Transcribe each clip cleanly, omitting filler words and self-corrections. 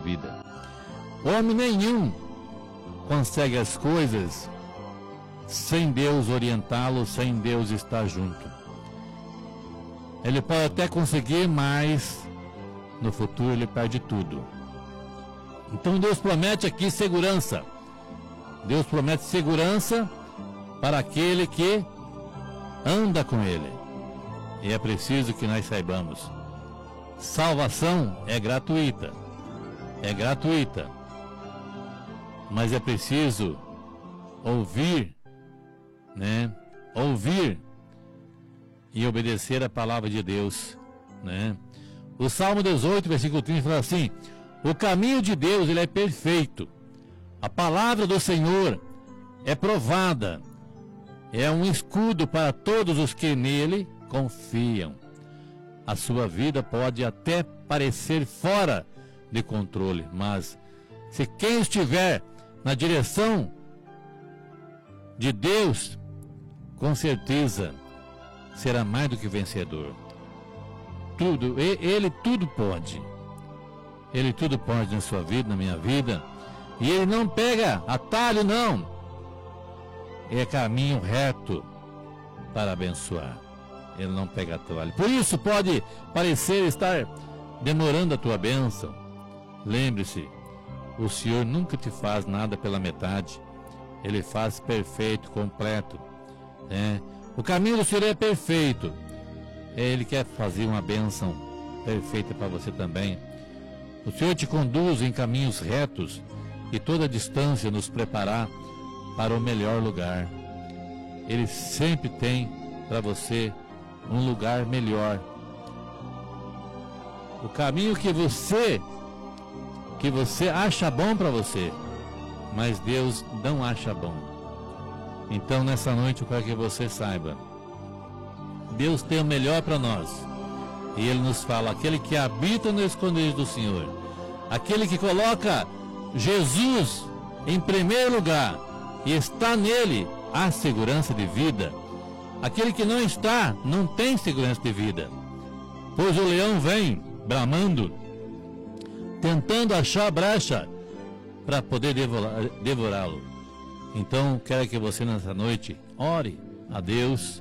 vida. Homem nenhum consegue as coisas sem Deus orientá-lo, sem Deus estar junto. Ele pode até conseguir, mas no futuro ele perde tudo. Então Deus promete aqui segurança. Deus promete segurança para aquele que anda com Ele. E é preciso que nós saibamos: salvação é gratuita. É gratuita. Mas é preciso ouvir, né? Ouvir e obedecer a palavra de Deus, né? O Salmo 18, versículo 30 fala assim: o caminho de Deus, ele é perfeito. A palavra do Senhor é provada. É um escudo para todos os que nele confiam. A sua vida pode até parecer fora de controle, mas se quem estiver na direção de Deus, com certeza será mais do que vencedor. Ele tudo pode. Ele tudo pode na sua vida, na minha vida. E ele não pega atalho, não. É caminho reto para abençoar. Ele não pega atalho. Por isso pode parecer estar demorando a tua bênção. Lembre-se, o Senhor nunca te faz nada pela metade. Ele faz perfeito, completo, né? O caminho do Senhor é perfeito. Ele quer fazer uma bênção perfeita para você também. O Senhor te conduz em caminhos retos e toda a distância nos preparar para o melhor lugar. Ele sempre tem para você um lugar melhor. O caminho que você acha bom para você, mas Deus não acha bom. Então nessa noite eu quero que você saiba: Deus tem o melhor para nós. E Ele nos fala: aquele que habita no esconderijo do Senhor, aquele que coloca Jesus em primeiro lugar e está nele, há segurança de vida. Aquele que não está, não tem segurança de vida, pois o leão vem bramando, tentando achar brecha para poder devorá-lo. Então quero que você nessa noite ore a Deus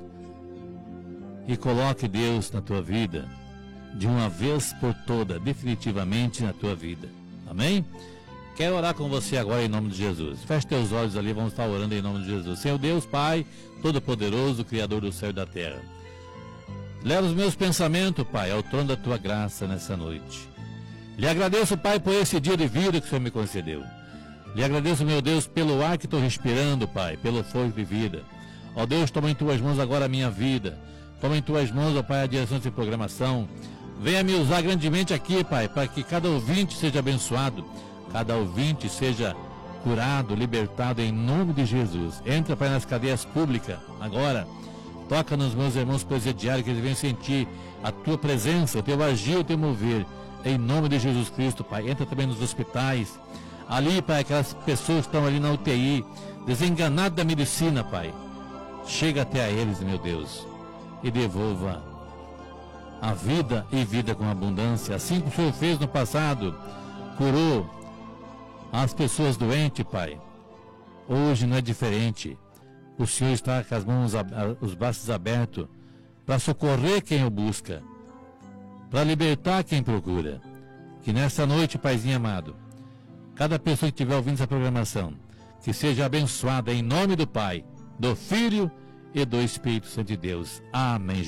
e coloque Deus na tua vida de uma vez por toda, definitivamente na tua vida. Amém? Quero orar com você agora em nome de Jesus. Feche teus olhos ali, vamos estar orando em nome de Jesus. Senhor Deus, Pai Todo-Poderoso, Criador do céu e da terra, leva os meus pensamentos, Pai, ao trono da tua graça nessa noite. Lhe agradeço, Pai, por esse dia de vida que o Senhor me concedeu. Lhe agradeço, meu Deus, pelo ar que estou respirando, Pai, pelo fogo de vida. Ó Deus, toma em tuas mãos agora a minha vida. Toma em tuas mãos, ó Pai, a direção dessa programação. Venha me usar grandemente aqui, Pai, para que cada ouvinte seja abençoado, cada ouvinte seja curado, libertado em nome de Jesus. Entra, Pai, nas cadeias públicas agora. Toca nos meus irmãos presidiários, que eles venham sentir a tua presença, o teu agir, o teu mover, em nome de Jesus Cristo, Pai. Entra também nos hospitais, ali, Pai, aquelas pessoas que estão ali na UTI, desenganadas da medicina, Pai. Chega até a eles, meu Deus, e devolva a vida e vida com abundância, assim como o Senhor fez no passado, curou as pessoas doentes, Pai. Hoje não é diferente. O Senhor está com as mãos, os braços abertos para socorrer quem o busca, para libertar quem procura. Que nessa noite, Paizinho amado, cada pessoa que estiver ouvindo essa programação, que seja abençoada em nome do Pai, do Filho e do Espírito Santo de Deus. Amém.